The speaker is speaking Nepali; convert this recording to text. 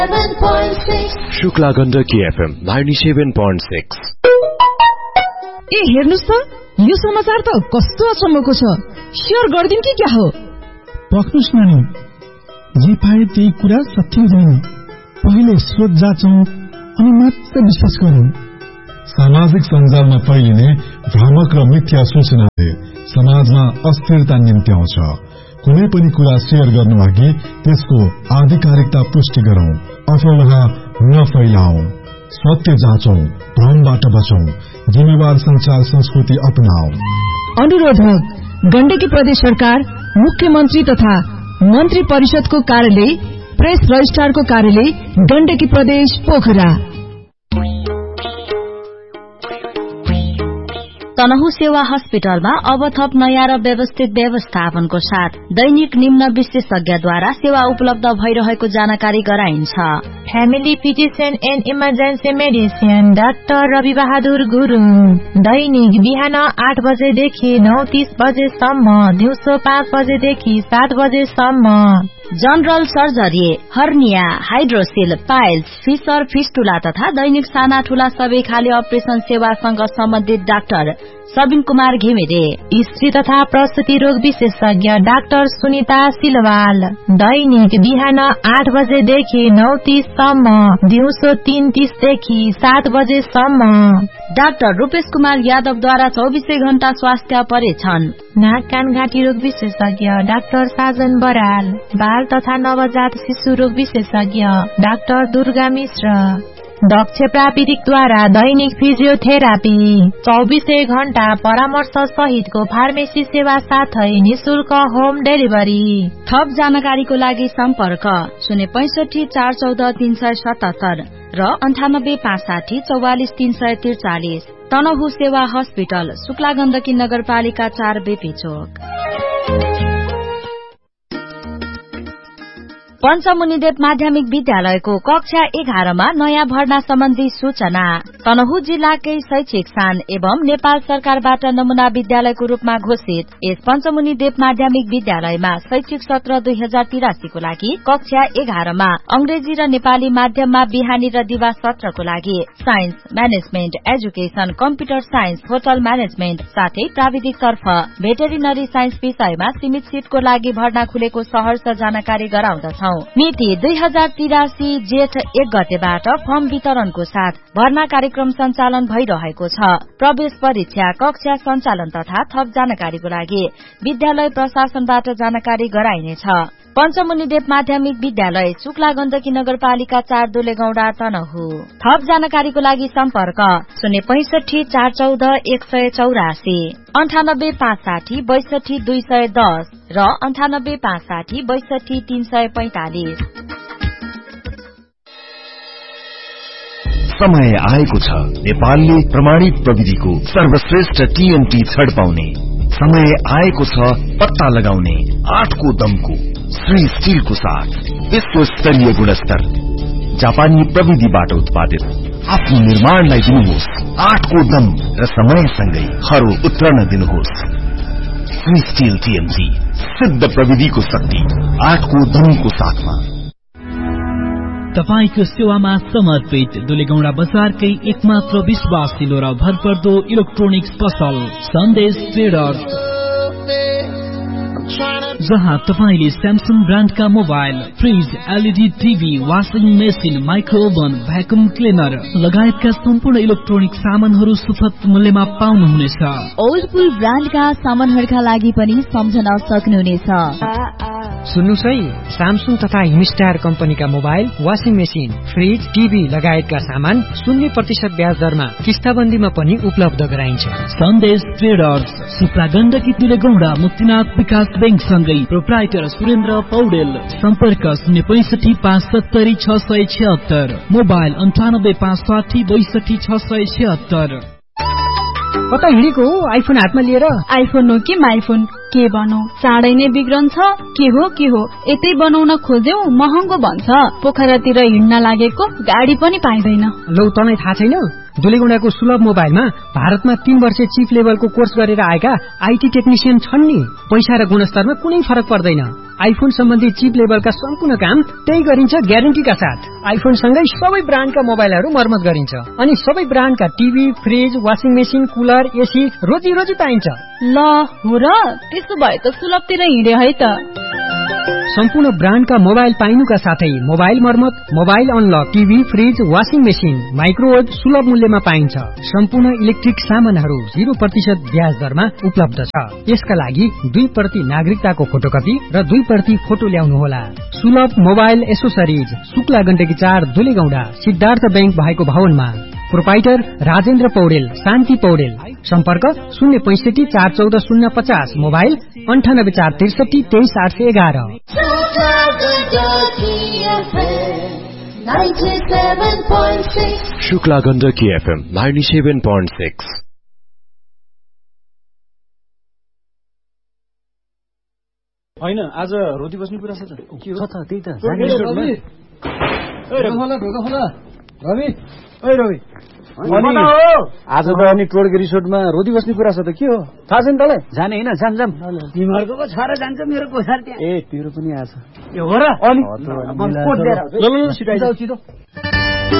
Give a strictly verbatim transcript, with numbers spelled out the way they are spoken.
Shukla Gandaki FM ninety-seven point six। ए हेर्नुस् त, यो समाचार त कस्तो अचम्मको छ। शेयर गर्दिन कि क्या हो? पक्नुस् नानी, जे पाए त्यही कुरा सत्य हुँदैन। पहिले सोच जाँचौं अनि मात्र विश्वास गरौं। सामाजिक सञ्जालमा फैलिने भ्रामक र मिथ्या सूचनाले समाजमा अस्थिरता निम्त्याउँछ। कुनै पनि कुरा शेयर गर्नु अघि त्यसको आधिकारिकता पुष्टि गरौं, अफवाह नफैलाऊ। सत्य जाँचौं, भ्रमबाट बचौं, जिम्मेवार संचार संस्कृति अपनाऊ। अनुरोधक गण्डकी प्रदेश सरकार, मुख्यमन्त्री तथा मन्त्री परिषदको कार्यालय, प्रेस रजिस्ट्रारको कार्यालय, गण्डकी प्रदेश पोखरा। तनहु सेवा हस्पिटलमा अब थप नयाँ र व्यवस्थित व्यवस्थापनको साथ दैनिक निम्न विशेषज्ञद्वारा सेवा उपलब्ध भइरहेको जानकारी गराइन्छ। Family physician and emergency medicine doctor Rabi Bahadur Gurung, दैनिक बिहान आठ बजेदेखि नौ तीस बजेसम्म, दिउँसो पाँच बजेदेखि सात बजेसम्म। General surgery, hernia, hydroxyl, piles, fissure, fistula तथा दैनिक साना ठूला सबै खाले अपरेशन सेवासँग सम्बन्धित डाक्टर सबिन कुमार घिमिरे। स्त्री तथा प्रसुति रोग विशेषज्ञ डाक्टर सुनिता सिलवाल, दैनिक बिहान आठ बजेदेखि नौ तीससम्म, दिउँसो तीन तीसदेखि सात बजेसम्म। डाक्टर रूपेश कुमार यादवद्वारा चौबीसै घण्टा स्वास्थ्य परीक्षण। नाक कान घाँटी रोग विशेषज्ञ डाक्टर साजन बराल, बाल तथा नवजात शिशु रोग विशेषज्ञ डाक्टर दुर्गा मिश्र। दक्ष प्राविधिकद्वारा दैनिक फिजियोथेरापी, चौबीसै घण्टा परामर्श सहितको फार्मेसी सेवा साथै निशुल्क होम डेलिभरी। थप जानकारीको लागि सम्पर्क शून्य पैंसठी चार चौध तीन सय सतहत्तर र अन्ठानब्बे पाँच साठी चौवालिस तीन सय त्रिचालिस। तनहु सेवा हस्पिटल, शुक्ला गण्डकी नगरपालिका चार, बेपी चोक। पञ्चमुनिदेव माध्यमिक विद्यालयको कक्षा एघारमा नयाँ भर्ना सम्बन्धी सूचना। तनहु जिल्लाकै शैक्षिक स्थान एवं नेपाल सरकारबाट नमूना विद्यालयको रूपमा घोषित यस पञ्चमुनिदेव माध्यमिक विद्यालयमा शैक्षिक सत्र दुई हजार तिरासीको लागि कक्षा एघारमा अंग्रेजी र नेपाली माध्यममा बिहानी र दिवा सत्रको लागि science, management, education, computer science, hotel management साथै प्राविधिक तर्फ भेटेरिनरी साइन्स विषयमा सीमित सीटको लागि भर्ना खुलेको सहर्ष जानकारी गराउँदछौ। मिति दुई हजार तिरासी जेठ एक गतेबाट फर्म वितरणको साथ भर्ना कार्यक्रम सञ्चालन भइरहेको छ। प्रवेश परीक्षा, कक्षा सञ्चालन तथा थप जानकारीको लागि विद्यालय प्रशासनबाट जानकारी गराइनेछ। पञ्चमुनिदेव माध्यमिक विद्यालय, शुक्ला गण्डकी नगरपालिका चार, दुलेगौडा, तनहु। थप जानकारीको लागि सम्पर्क शून्य पैंसठी चार चौध एक सय चौरासी, अन्ठानब्बे पाँच साठी बैसठी दुई सय दस र अन्ठानब्बे पाँच साठी बैसठी तीन सय पैंतालिस। समय आएको छ नेपालले प्रमाणित प्रविधिको सर्वश्रेष्ठ टीएनटी छड पाउने। समय आएको छ पत्ता लगाउने आठको दमको श्री स्टिलको साथ विश्व स्तरीय गुणस्तर जापानी प्रविधिबाट उत्पादित आफ्नो निर्माणलाई दिनुहोस् आठको दम र समयसँगै हरो उत्रन दिनुहोस्। श्री स्टिल टीएनटी, सिद्ध प्रविधिको शक्ति आठको दमको साथमा। तपाईको सेवामा समर्पित दुलेगौडा बजारकै एकमात्र विश्वासिलो र भरपर्दो इलेक्ट्रोनिक्स पसल सन्देश ट्रेडर्स, जहाँ तपाईले Samsung ब्रान्डका mobile, fridge, LED TV, washing machine, माइक्रोओभन, vacuum cleaner लगायतका सम्पूर्ण इलेक्ट्रोनिक सामानहरू सुपथ मूल्यमा पाउनुहुनेछ। ओल्डपुल ब्रान्डका सामानहरूका लागि पनि सम्झन सक्नुहुनेछ। सुन्नुस् है, स्यामसङ तथा हिमस्टार कम्पनीका mobile, washing machine, fridge, TV लगायतका सामान शून्य प्रतिशत ब्याज दरमा किस्ताबन्दीमा पनि उपलब्ध गराइन्छ। सन्देश ट्रेडर्स, शुक्ला गण्डकी दुलेगौडा मुक्तिनाथ विकास बैंक सँगै प्रोप्राइटर सुरेन्द्र पौडेल। सम्पर्क शून्य पैंसठी पाँच सत्तरी छ सय छिहत्तर, मोबाइल अन्ठानब्बे पाँच साठी बैसठी छ सय छिहत्तर। कता हिँडेको हो आइफोन हातमा लिएर? आइफोन हो कि माइफोन, के बनौ? चाँडै नै बिग्रन्छ। के हो के हो, यतै बनाउन खोज्यौ महँगो भन्छ। पोखरातिर हिँड्न लागेको गाडी पनि पाइँदैन। लौ तँलाई थाहा छैन? दुलेगौंडाको सुलभ मोबाइलमा भारतमा तीन वर्ष चिप लेभलको कोर्स गरेर आएका आईटी टेक्निशियन छन् नि। पैसा र गुणस्तरमा कुनै फरक पर्दैन। आइफोन सम्बन्धी चिप लेभलका सम्पूर्ण काम त्यही गरिन्छ ग्यारेन्टीका साथ। आइफोन सँगै सबै ब्रान्डका मोबाइलहरू मर्मत गरिन्छ अनि सबै ब्रान्डका TV, fridge, washing machine, cooler, AC रोजी रोजी पाइन्छ। ल हो र, त्यसो भए त सुलभतिर हिँडे है त। सम्पूर्ण ब्रान्डका मोबाइल पाइनुका साथै मोबाइल मर्मत, mobile unlock, TV, fridge, washing machine, microwave सुलभ मूल्यमा पाइन्छ। सम्पूर्ण इलेक्ट्रिक सामानहरू जीरो प्रतिशत ब्याज दरमा उपलब्ध छ। यसका लागि दुई प्रति नागरिकताको फोटोकपी र दुई प्रति फोटो ल्याउनुहोला। सुलभ मोबाइल एसोसरिज, शुक्ला गण्डकी चार, दुलेगौंडा, सिद्धार्थ बैंक भएको भवनमा। प्रोपाइटर राजेन्द्र पौडेल, शान्ति पौडेल। सम्पर्क शून्य पैंसठी चार चौध शून्य पचास, मोबाइल अन्ठानब्बे चार त्रिसठी तेइस आठ सय एघार। Shukla Gandaki FM ninety seven point six. होइन आज रोटी बस्ने कुरा छ त के हो त त्यही त रवि आज त अनि टोडके रिसोर्टमा रोटी बस्ने कुरा छ त के हो थाहा छैन तँलाई? जाने होइन जाम जाम तिमीहरूको पो छोरा जान्छ मेरो कोसार त्यहाँ। ए तेरो पनि आज हो र अनि